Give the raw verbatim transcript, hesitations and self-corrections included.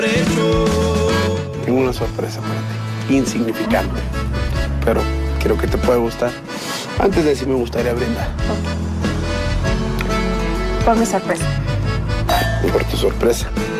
Tengo una sorpresa para ti, insignificante, pero creo que te puede gustar. Antes de eso me gustaría brindar. Por mi sorpresa. Y por tu sorpresa.